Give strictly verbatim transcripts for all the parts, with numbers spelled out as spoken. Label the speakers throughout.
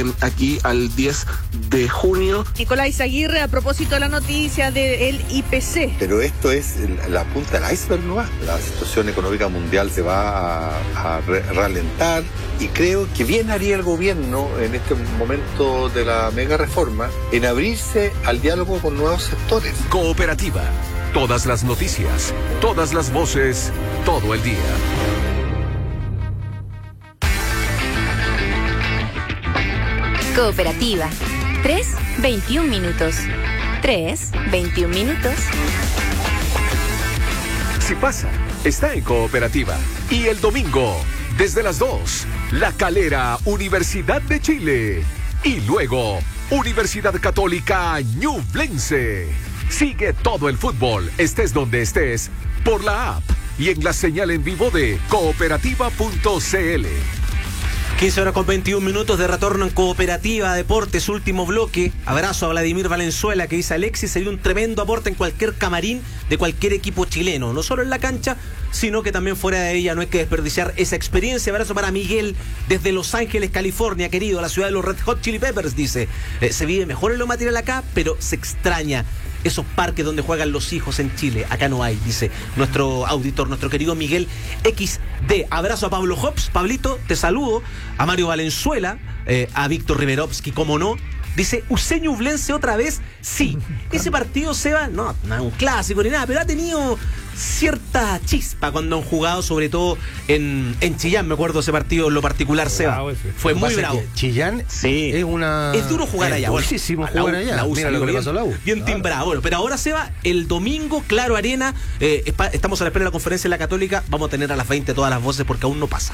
Speaker 1: aquí al diez de junio.
Speaker 2: Nicolás Izaguirre, a propósito de la noticia del I P C.
Speaker 3: Pero esto es la punta del iceberg, ¿no? La situación económica mundial se va a, a re- ralentar y creo que bien haría el gobierno en este momento de la mega reforma en abrirse al diálogo con nuevos sectores.
Speaker 4: Cooperativa. Todas las noticias, todas las voces, todo el día.
Speaker 5: Cooperativa. tres, veintiún minutos. tres, veintiún minutos.
Speaker 4: Si pasa, está en Cooperativa. Y el domingo, desde las dos, La Calera, Universidad de Chile. Y luego, Universidad Católica Ñublense. Sigue todo el fútbol, estés donde estés, por la app y en la señal en vivo de cooperativa punto c l.
Speaker 6: quince horas con veintiún minutos de retorno en Cooperativa Deportes, último bloque. Abrazo a Vladimir Valenzuela, que dice: Alexis sería un tremendo aporte en cualquier camarín de cualquier equipo chileno, no solo en la cancha, sino que también fuera de ella. No hay que desperdiciar esa experiencia. Abrazo para Miguel desde Los Ángeles, California, querido, la ciudad de los Red Hot Chili Peppers, dice. Eh, se vive mejor en lo material acá, pero se extraña esos parques donde juegan los hijos en Chile. Acá no hay, dice nuestro auditor, nuestro querido Miguel equis de. Abrazo a Pablo Hobbs. Pablito, te saludo. A Mario Valenzuela, eh, a Víctor Riverovsky, como no. Dice, ¿Usé Ñublense otra vez? Sí. Ese partido, Seba, no, no es un clásico ni nada, pero ha tenido cierta chispa cuando han jugado, sobre todo en, en Chillán. Me acuerdo ese partido en lo particular, Seba.
Speaker 7: Bravo ese.
Speaker 6: Fue muy bravo.
Speaker 7: Chillán
Speaker 6: Sí.
Speaker 7: es una...
Speaker 6: Es duro jugar
Speaker 7: es
Speaker 6: allá.
Speaker 7: durísimo
Speaker 6: Bueno,
Speaker 7: jugar
Speaker 6: la U-
Speaker 7: allá.
Speaker 6: la U
Speaker 7: Mira lo que le
Speaker 6: bien,
Speaker 7: pasó a la U.
Speaker 6: bien
Speaker 7: Claro.
Speaker 6: timbrado. Bueno, pero ahora, Seba, el domingo, Claro Arena, eh, espa- estamos a la espera de la conferencia de la Católica. Vamos a tener a las veinte todas las voces porque aún no pasa.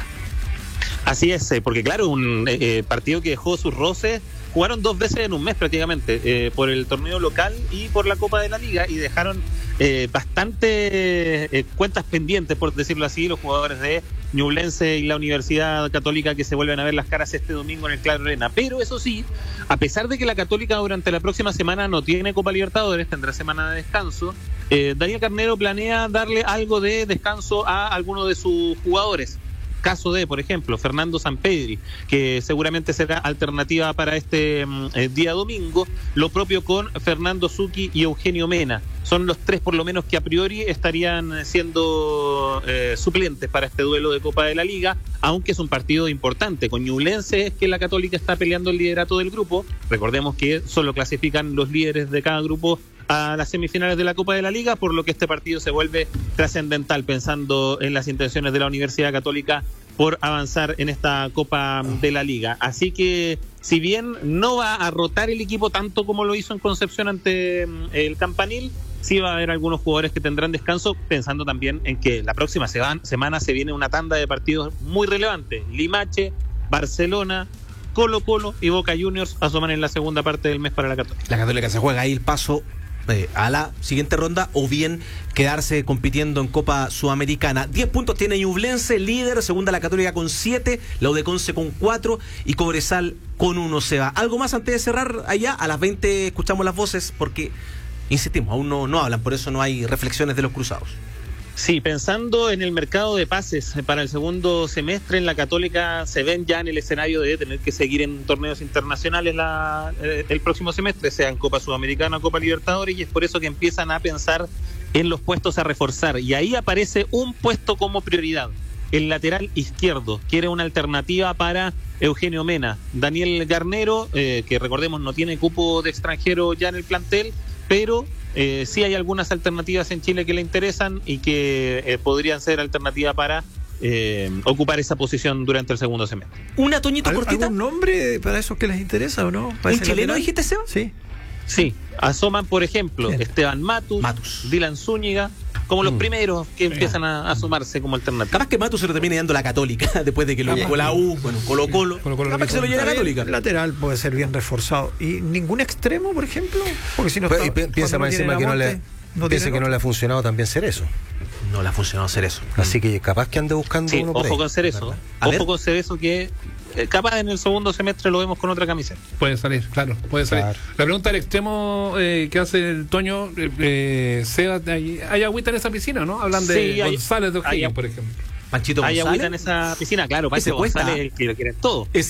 Speaker 8: Así es, eh, porque claro, un eh, eh, partido que dejó sus roces. Jugaron dos veces en un mes prácticamente, eh, por el torneo local y por la Copa de la Liga, y dejaron eh, bastante eh, cuentas pendientes, por decirlo así, los jugadores de Ñublense y la Universidad Católica, que se vuelven a ver las caras este domingo en el Claro Arena. Pero eso sí, a pesar de que la Católica durante la próxima semana no tiene Copa Libertadores, tendrá semana de descanso, eh, Daniel Carnero planea darle algo de descanso a algunos de sus jugadores. Caso de, por ejemplo, Fernando Sampedri, que seguramente será alternativa para este eh, día domingo. Lo propio con Fernando Zucchi y Eugenio Mena. Son los tres, por lo menos, que a priori estarían siendo eh, suplentes para este duelo de Copa de la Liga, aunque es un partido importante. Con Ñublense es que la Católica está peleando el liderato del grupo. Recordemos que solo clasifican los líderes de cada grupo a las semifinales de la Copa de la Liga, por lo que este partido se vuelve trascendental, pensando en las intenciones de la Universidad Católica por avanzar en esta Copa de la Liga. Así que, si bien no va a rotar el equipo tanto como lo hizo en Concepción ante el Campanil, sí va a haber algunos jugadores que tendrán descanso, pensando también en que la próxima semana se viene una tanda de partidos muy relevantes. Limache, Barcelona, Colo Colo y Boca Juniors asoman en la segunda parte del mes para la Católica.
Speaker 6: La Católica se juega ahí el paso eh, a la siguiente ronda, o bien quedarse compitiendo en Copa Sudamericana. diez puntos tiene Ñublense, líder. Segunda la Católica con siete, la U de Conce con cuatro y Cobresal con uno. Se va. ¿Algo más antes de cerrar allá? A las veinte escuchamos las voces porque, insistimos, aún no, no hablan, por eso no hay reflexiones de los cruzados.
Speaker 8: Sí, pensando en el mercado de pases para el segundo semestre, en la Católica se ven ya en el escenario de tener que seguir en torneos internacionales la, eh, el próximo semestre, sea en Copa Sudamericana o Copa Libertadores, y es por eso que empiezan a pensar en los puestos a reforzar. Y ahí aparece un puesto como prioridad. El lateral izquierdo quiere una alternativa para Eugenio Mena. Daniel Garnero, eh, que recordemos no tiene cupo de extranjero ya en el plantel, pero eh, sí hay algunas alternativas en Chile que le interesan y que eh, podrían ser alternativa para eh, ocupar esa posición durante el segundo semestre.
Speaker 6: Una Toñito
Speaker 9: ¿Al,
Speaker 6: cortita.
Speaker 9: ¿Algún nombre para esos que les interesa o no? ¿Para
Speaker 6: ¿Un
Speaker 9: ese
Speaker 6: chileno
Speaker 9: lateral?
Speaker 6: dijiste, Seba?
Speaker 9: Sí.
Speaker 8: Sí, asoman, por ejemplo,
Speaker 9: Bien.
Speaker 8: Esteban Matus,
Speaker 6: Matus.
Speaker 8: Dylan Zúñiga, como los
Speaker 6: Mm.
Speaker 8: primeros que empiezan a, a sumarse como alternativa.
Speaker 6: Capaz que Mato se lo termine dando la Católica después de que lo
Speaker 7: Capaz.
Speaker 6: llevó la U, bueno, Colo Colo.
Speaker 7: Colo Colo
Speaker 6: Capaz que se lo lleve la
Speaker 9: Está bien,
Speaker 6: Católica.
Speaker 9: el lateral puede ser bien reforzado. ¿Y ningún extremo, por ejemplo? Porque si no
Speaker 7: Pues,
Speaker 9: está-
Speaker 7: y pi- piensa
Speaker 9: cuando
Speaker 7: más
Speaker 9: no tiene
Speaker 7: encima que no
Speaker 9: Lamonte,
Speaker 7: le,
Speaker 9: no
Speaker 7: piensa
Speaker 9: tiene
Speaker 7: que no
Speaker 9: otro.
Speaker 7: le ha funcionado también ser eso.
Speaker 6: No le ha funcionado hacer eso.
Speaker 7: Así que capaz que ande buscando
Speaker 8: Sí,
Speaker 7: uno por
Speaker 8: ojo
Speaker 7: ahí,
Speaker 8: con ser eso.
Speaker 7: ¿verdad?
Speaker 6: A ver.
Speaker 8: Ojo con ser eso que eh, capaz en el segundo semestre lo vemos con otra camiseta.
Speaker 10: Puede salir, claro, puede salir.
Speaker 7: Claro.
Speaker 10: La pregunta del extremo eh, que hace el Toño, eh, eh, Seba, ¿hay, hay agüita en esa piscina, no? Hablan de
Speaker 8: Sí, hay-
Speaker 10: González de O'Higgins,
Speaker 8: hay-
Speaker 10: por ejemplo.
Speaker 6: Panchito
Speaker 8: Hay
Speaker 6: González.
Speaker 8: agüita en esa piscina, claro,
Speaker 6: Ese
Speaker 8: Pancho
Speaker 6: cuesta.
Speaker 8: González, el que lo quieren todo.
Speaker 6: Ese